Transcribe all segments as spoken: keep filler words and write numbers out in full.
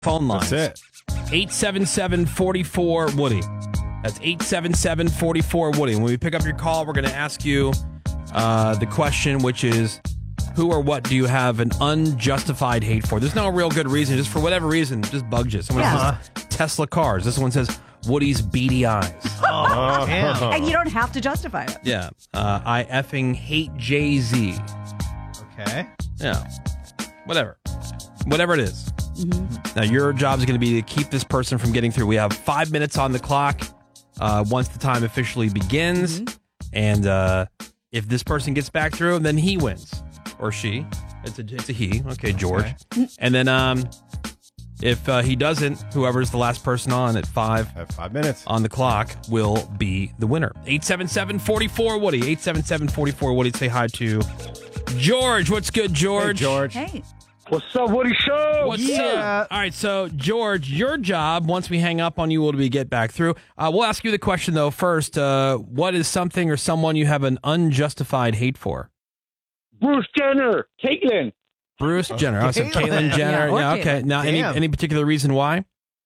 Phone lines. That's it. eight seven seven, four four, Woody. That's eight seven seven, four four, Woody. When we pick up your call, we're going to ask you uh, the question, which is, who or what do you have an unjustified hate for? There's no real good reason. Just for whatever reason, it just bugs you. Someone Yeah. says Tesla cars. This one says Woody's beady eyes. Oh, damn. And you don't have to justify it. Yeah. Uh, I effing hate Jay-Z. Okay. Yeah. Whatever. Whatever it is. Mm-hmm. Now, your job is going to be to keep this person from getting through. We have five minutes on the clock uh, once the time officially begins. Mm-hmm. And uh, if this person gets back through, then he wins. Or she. It's a, it's a he. Okay, George. Okay. And then um, if uh, he doesn't, whoever's the last person on at five, Have five minutes on the clock will be the winner. eight seven seven, four four, Woody. eight seven seven, four four, Woody. Say hi to George. What's good, George? Hey, George. Hey. What's up, Woody Show? What's Yeah. up? All right, so George, your job, once we hang up on you, will be get back through. Uh, we'll ask you the question, though, first. Uh, what is something or someone you have an unjustified hate for? Bruce Jenner, Caitlyn. Bruce Jenner. Oh, so Caitlyn. Caitlyn Jenner. Yeah, or Yeah, okay. Caitlyn. Now, any, Damn. any particular reason why?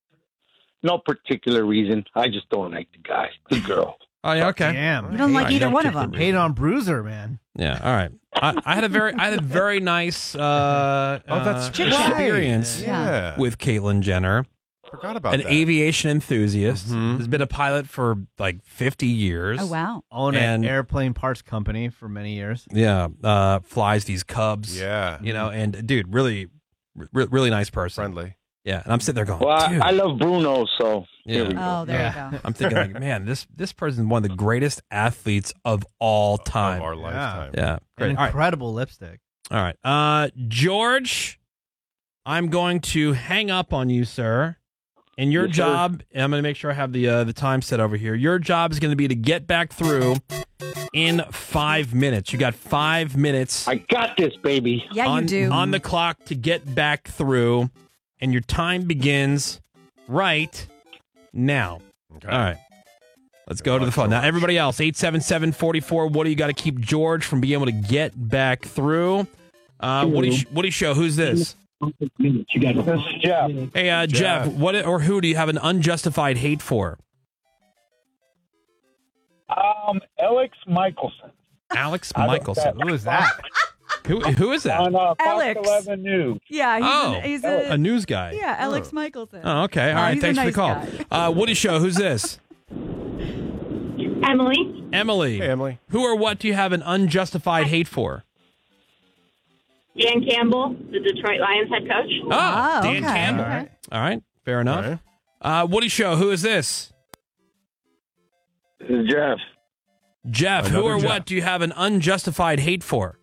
No particular reason. I just don't like the guy, the girl. Oh, yeah, okay. Damn. You don't like Right, either no one of particular them. reason. Hate on Bruiser, man. Yeah, all right. I, I had a very, I had a very nice uh, Oh, that's uh, Chit chat. experience Yeah. Yeah. with Caitlyn Jenner. Forgot about An that. aviation enthusiast. Mhm. Has been a pilot for like fifty years. Oh, wow. Owned And- an airplane parts company for many years. Yeah, uh, flies these Cubs. Yeah. You know, and dude, really, re- really nice person. Friendly. Yeah, and I'm sitting there going, Well, I, dude. I love Bruno, so here Yeah. we go. Oh, there Yeah. you go. I'm thinking like, man, this this person is one of the greatest athletes of all time. Of our lifetime. Yeah, great. An All right, incredible lipstick. all right. Uh, George, I'm going to hang up on you, sir. And your Yes, sir. job, and I'm going to make sure I have the uh, the time set over here. Your job is going to be to get back through in five minutes. You got five minutes. I got this, baby. Yeah, on, you do. on the clock to get back through, and your time begins right now. Okay. All right. Let's go to the phone. Now, everybody else, eight seven seven, four four, what do you got to keep George from being able to get back through? Uh, Woody, Woody Show, who's this? This is Jeff. Hey, uh, Jeff. Jeff. what or who do you have an unjustified hate for? Um, Alex Michelson Alex I don't- Michelson. Who is that? Who, who is that? on uh, Fox Alex. eleven News. Yeah, he's, Oh, a, he's a, A news guy. yeah, Alex Michelson. Oh, okay. All Oh, right. he's a Thanks for the nice call. Uh, Woody Show, who's this? Emily, Emily. Hey, Emily. Who or what do you have an unjustified hate for? Dan Campbell, the Detroit Lions head coach. Oh, Oh, Dan okay. Campbell. Okay. All right. All right. Fair enough. All right. Uh, Woody Show, who is this? This is Jeff. Jeff. who Another or Jeff. what do you have an unjustified hate for?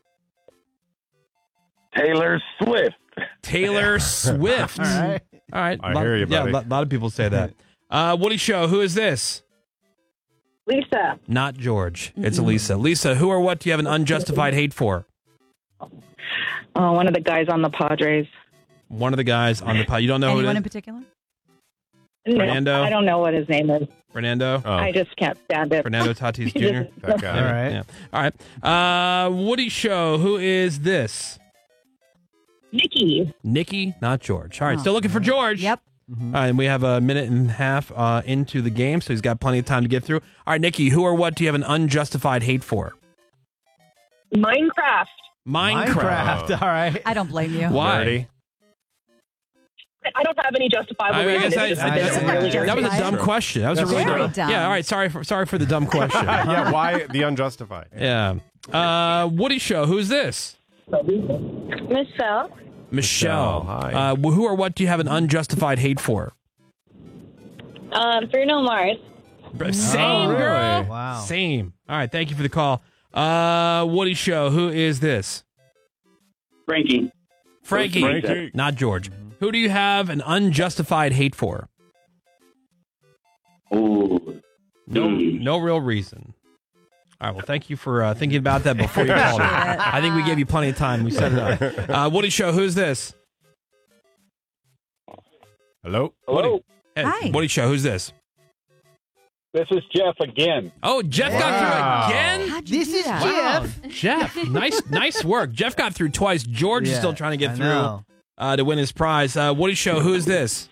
Taylor Swift. Taylor Swift. All right. All right. I Lot- hear you, Yeah, buddy. a lot, lot of people say that. Uh, Woody Show, who is this? Lisa, Not George. It's Lisa. Lisa, who or what do you have an unjustified hate for? uh, one of the guys on the Padres. One of the guys on the pod. You don't know Anyone who in it is? particular? No, Fernando? I don't know what his name is. Fernando? Oh, I just can't stand it. Fernando Tatis Junior? that guy. All right. Yeah. All right. Uh, Woody Show, who is this? Nikki, Nikki, not George. All right, Oh. still looking for George. Yep. All right, and we have a minute and a half uh, into the game, so he's got plenty of time to get through. All right, Nikki, who or what do you have an unjustified hate for? Minecraft. Minecraft. Minecraft. All right. I don't blame you. Why? Nerdy. I don't have any justifiable I, mean, I reason. guess I, It's just I- a that's- different really religion. that was a dumb True. question. That was That's a really very dumb. dumb. Yeah, all right. Sorry for sorry for the dumb question. Yeah, why the unjustified? yeah. Uh, Woody Show, who's this? Michelle, Michelle. Hi. Uh, wh- who or what do you have an unjustified hate for? um, Bruno Mars. Same really? girl. Wow. Same. All right. Thank you for the call. Uh, Woody Show, who is this? Frankie. Frankie. Frankie. Not George. Who do you have an unjustified hate for? Ooh. No, no real reason. All right. Well, thank you for uh, thinking about that before you called. Appreciate it. I think we gave you plenty of time. We set it up. Uh, Woody Show, who's this? Hello? Hello. Hey, Hi. Woody Show, who's this? This is Jeff again. Oh, Jeff Wow. got through again. How'd you This do is that? Jeff. Jeff, nice, nice work. Jeff got through twice. George is Yeah, still trying to get I through. know. uh, to win his prize. Uh, Woody Show, who is this?